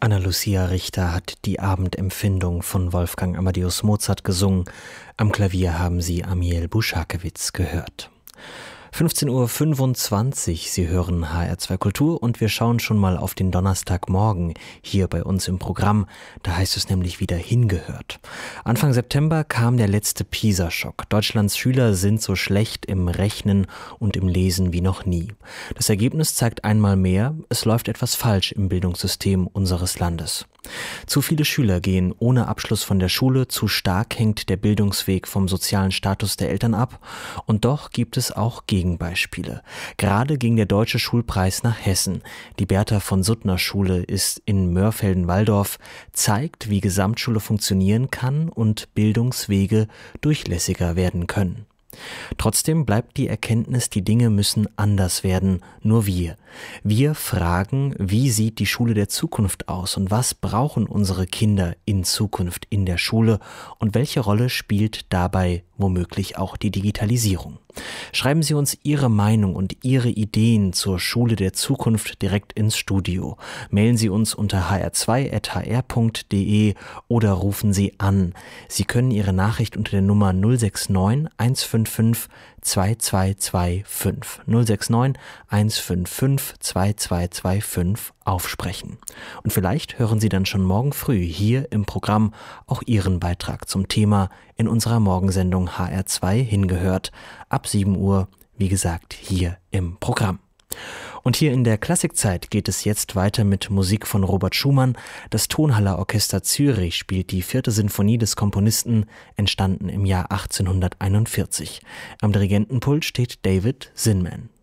Anna Lucia Richter hat die Abendempfindung von Wolfgang Amadeus Mozart gesungen. Am Klavier haben Sie Amiel Buschakewitz gehört. 15:25 Uhr, Sie hören HR2 Kultur und wir schauen schon mal auf den Donnerstagmorgen hier bei uns im Programm. Da heißt es nämlich wieder hingehört. Anfang September kam der letzte PISA-Schock. Deutschlands Schüler sind so schlecht im Rechnen und im Lesen wie noch nie. Das Ergebnis zeigt einmal mehr, es läuft etwas falsch im Bildungssystem unseres Landes. Zu viele Schüler gehen ohne Abschluss von der Schule, zu stark hängt der Bildungsweg vom sozialen Status der Eltern ab und doch gibt es auch Gegenbeispiele. Gerade ging der Deutsche Schulpreis nach Hessen. Die Bertha von Suttner Schule ist in Mörfelden-Walldorf, zeigt, wie Gesamtschule funktionieren kann und Bildungswege durchlässiger werden können. Trotzdem bleibt die Erkenntnis, die Dinge müssen anders werden, nur wir. Wir fragen, wie sieht die Schule der Zukunft aus und was brauchen unsere Kinder in Zukunft in der Schule und welche Rolle spielt dabei womöglich auch die Digitalisierung? Schreiben Sie uns Ihre Meinung und Ihre Ideen zur Schule der Zukunft direkt ins Studio. Mailen Sie uns unter hr2@hr.de oder rufen Sie an. Sie können Ihre Nachricht unter der Nummer 069 155 2225 069 155 2225 aufsprechen. Und vielleicht hören Sie dann schon morgen früh hier im Programm auch Ihren Beitrag zum Thema in unserer Morgensendung HR2 hingehört. Ab 7 Uhr, wie gesagt, hier im Programm. Und hier in der Klassikzeit geht es jetzt weiter mit Musik von Robert Schumann. Das Tonhaller Orchester Zürich spielt die 4. Sinfonie des Komponisten, entstanden im Jahr 1841. Am Dirigentenpult steht David Zinman.